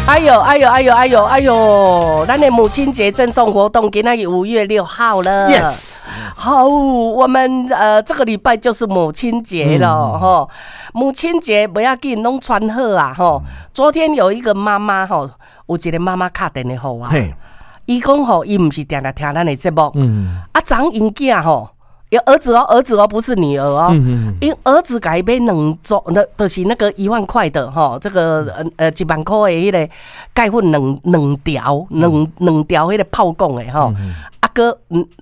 哎呦！咱的母亲节赠送活动今天5月6号了。 Yes， 好，我们这个礼拜就是母亲节了哈。母亲节不要紧，拢穿好啊哈。昨天有一个妈妈哈，有一个妈妈打电话给我，伊讲吼，伊唔是定定听咱的节目，昨因囝吼。有儿子哦，不是女儿哦。因儿子改买2周，就是那个1万块的哈，这个1万块的迄个钙粉两条迄个泡供的哈，个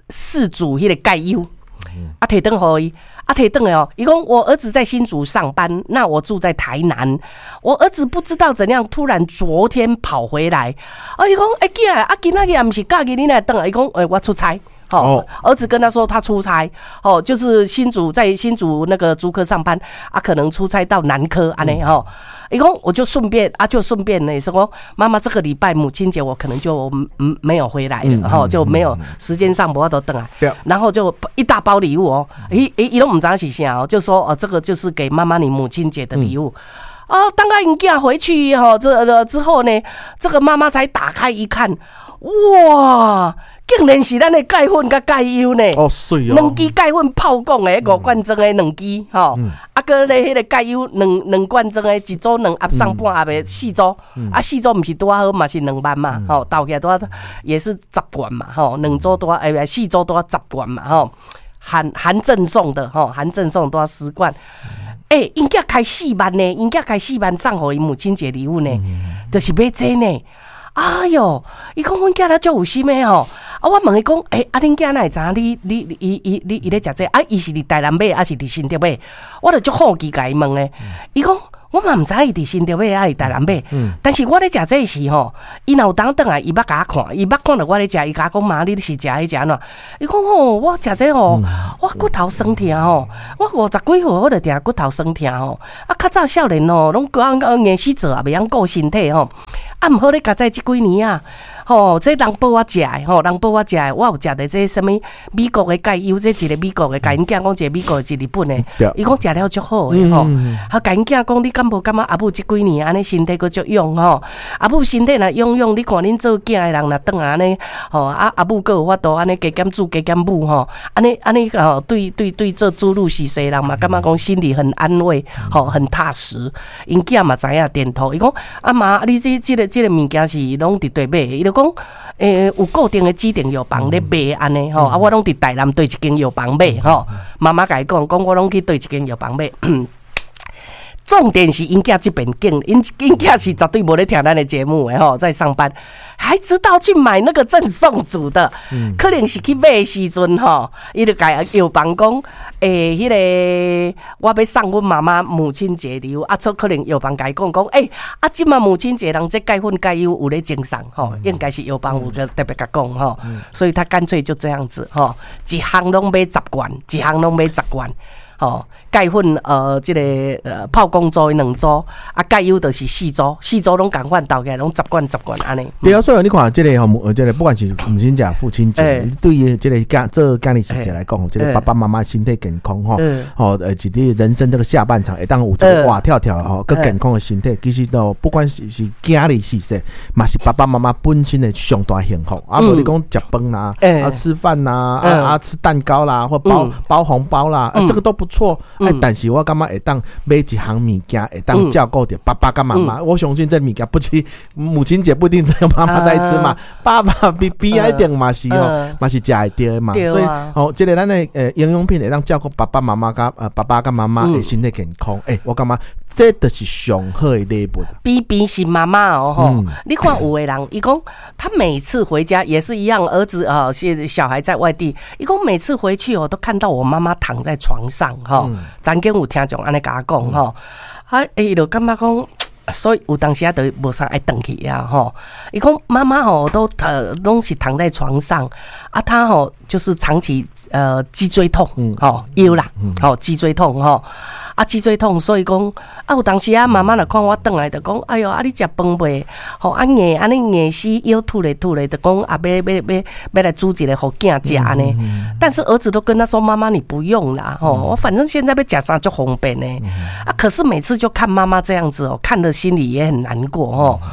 4组迄个钙油，摕转互伊。摕转来哦，伊讲我儿子在新竹上班，那我住在台南。我儿子不知道怎样，突然昨天跑回来。伊讲囝，今仔日也不是假日，你来转来？伊讲我出差。儿子跟他说他出差，就是在新竹那个竹科上班，可能出差到南科安尼哈。伊讲我就顺便呢说，妈妈这个礼拜母亲节我可能就没有回来了就没有时间上我都等来，然后就一大包礼物哦，伊拢唔知道是啥哦，就说这个就是给妈妈你母亲节的礼物。当他因囝回去之后呢，这个妈妈才打开一看，哇！竟然是咱的钙粉甲钙油呢水哦 ，2支钙粉泡供的5罐装的2支个咧迄个钙油2罐装的1组2盒上半盒的4组4组不是多好嘛，是2万嘛倒起来多也是10罐嘛2组多4组多10罐嘛含赠送的含赠送多10罐。因囝开4万呢，因囝开4万送互伊母亲节礼物呢，就是买这呢。哎哟，伊讲阮囝仔足有心的吼，我问伊讲，恁囝哪会知影你咧食这？伊是伫台南买，还是伫新竹买？我就足好奇甲伊问的，伊讲我嘛毋知伊伫新竹买，还是台南买。但是我咧食这时吼，伊若有当转来，伊捌甲我看，伊捌看到我咧食，伊甲我讲妈，你是食迄食安怎？伊讲我食这我骨头酸痛我50几岁我就定骨头酸痛较早少年拢讲硬死做袂晓顾身体毋好咧，甲在这几年这人报我食的人报我食的，我有食的这什么美国的钙油，这一个美国的，甲因囝讲一个美国的，一日本的，伊讲食了足好的甲因囝讲你敢无感觉阿母这几年安尼身体佫足勇阿母身体若勇，你看恁做囝的人若转安尼阿母佫有法度安尼加减煮加减母安尼对做主女婿婿人嘛，感觉讲心里很安慰很踏实。因囝嘛知影点头，伊讲妈，你这个物件是拢伫对买，伊就讲有固定的指定药房咧卖安尼我拢伫台南对一间药房买妈妈甲伊讲我拢去对一间药房买。重点是因囝这边劲，因囝是绝对无咧听咱的节目的在上班，还知道去买那个赠送组的，可能是去买的时阵伊就甲药房讲，迄个我要送阮妈妈母亲节礼物，可能药房甲伊讲即嘛母亲节人这钙粉钙油有咧赠送应该是药房有特别甲讲所以他干脆就这样子一项拢买10罐，一项拢买10罐。钙粉这个泡公组2组钙油就是4组拢共款倒起来拢10罐安尼。 对所以你看这个不管是母亲节父亲节对于这个做家里是谁来讲这个爸爸妈妈身体健康一个人生这个下半场会当有这个活跳跳更健康的身体，其实都不管是家里是谁嘛，是爸爸妈妈本身的上大幸福无你讲吃饭啦吃饭啦吃蛋糕啦或包红包啦这个都不错但是我感觉会当买一项物件会当照顾到爸爸跟妈妈我相信这物件不是母亲节不一定只有妈妈在吃嘛爸爸比一定嘛是嘛是吃会到嘛所以这个咱的营养品会当照顾爸爸妈妈跟爸爸跟妈妈的身体健康我感觉这就是上好的礼物比是妈妈你看有的人伊讲他每次回家也是一样，儿子小孩在外地，伊讲每次回去都看到我妈妈躺在床上咱跟有听众安尼甲我讲就感觉讲，所以有当时都无啥爱回去伊讲妈妈都是躺在床上她就是长期脊椎痛腰啦脊椎痛脊椎痛，所以讲有当时妈妈若看我转来就讲，哎哟你食饭未硬安尼硬死腰吐咧就讲要来煮一个互囝食安尼。但是儿子都跟他说，妈妈你不用啦我反正现在要食啥就方便呢可是每次就看妈妈这样子看了心里也很难过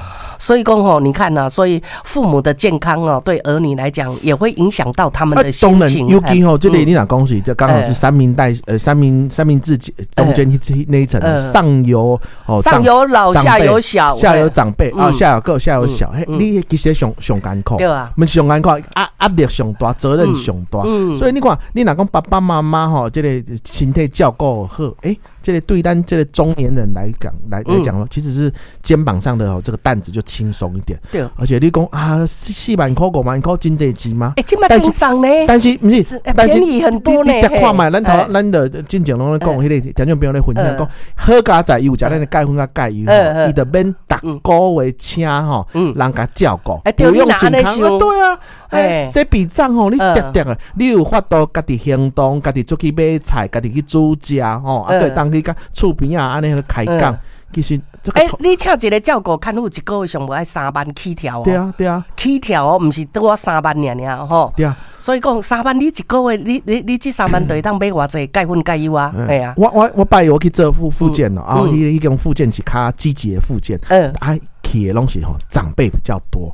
所以讲吼，你看呐，所以父母的健康哦，对儿女来讲也会影响到他们的心情。 尤其吼，这里你若讲是，这刚好是三明治中间那一层，上有老下有小， 下有长辈啊，下有个下有小，你其实上艰苦， 对啊， 我们上艰苦，压力上大，责任上大，所以你看，你若讲爸爸妈妈吼，这个身体照顾好，这个对咱这个中年人来讲，其实是肩膀上的这个担子就轻松一点。对，而且你讲啊，4万块5万块真济钱吗？ 这么轻松呢？ 但是不是？ 便宜很多呢。 你看嘛，咱的进前拢咧讲，迄个听众朋友咧分享讲，好家在有食咱的钙粉甲钙油，伊就免逐个月请吼，人家照顾，不用健康。对啊，这笔账吼，你叠啊，你有法度家己行动，家己出去买菜，家己去煮食吼，啊，可当去甲厝边啊，安尼去开讲。其实你请一个照顾看护一个月上无爱3万起跳哦。 对啊， 起跳哦，毋是多3万尔吼。对啊，所以讲3万，你一个月你这3万就会当买偌济钙粉钙油啊？哎呀， 我拜我去做复健哦，然后迄种复健是较积极的复健，去的拢是吼长辈比较多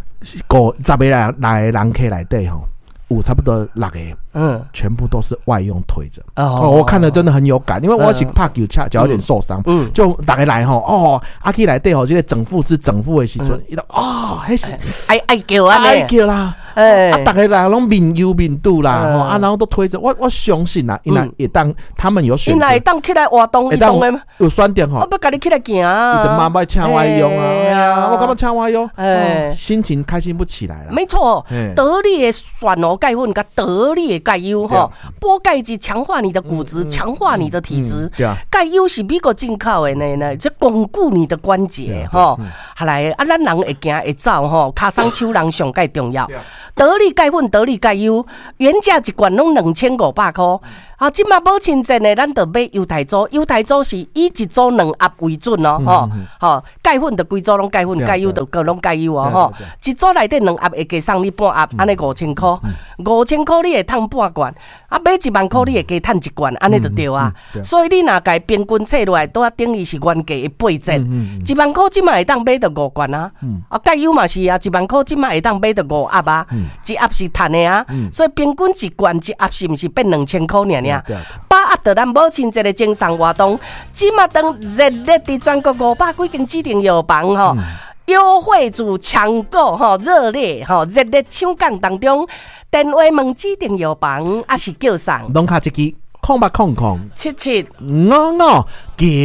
，10个来人客内底吼。5差不多6个，全部都是外用推着。我看了真的很有感，因为我是怕脚有点受伤，就大家来吼，阿去来对吼，这个整复的时阵，伊都还是爱叫啊， 爱叫啦，大家来拢面油面肚啦，然后都推着，我相信啦，因为也当他们有选择， 因为当起来活动移动的， 有选择吼， 我要跟你起来行啊， 你的妈妈请外用啊，我干嘛请外用？心情开心不起来了。 没错，得力的选哦。钙粉跟得力的钙油哈，补钙质强化你的骨质，强化你的体质。钙油是美国进口的呢，这巩固你的关节哈。后来啊，咱人会行会走哈，脚伤手人上介重要。得力钙粉、得力钙油，原价一罐拢2500块。啊，即马保清真的，咱就买犹太组。犹太组是以一组2盒为准哦，吼，钙粉就规组拢钙粉，钙油就各拢钙油哦，吼。一组内底2盒会加送你半盒，安尼5000块，5000块你会赚半罐，啊，买1万块你会加赚1罐，安尼就对啊。所以你若家平均测落来，都等于是原价的8折。1万块即马会当买到5罐啊，啊，钙油嘛是啊，1万块即马会当买到5盒啊，一盒是赚的啊，所以平均一罐一盒是毋是变2000块尔？把握到咱母亲节的精神活动，即马当热烈的全国500几间指定药房吼，优惠主抢购吼，热烈吼，热烈抢购当中，电话问指定药房，还是叫上拢卡一支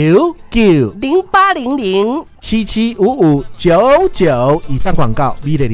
0800775599 8800775599以上广告，美丽。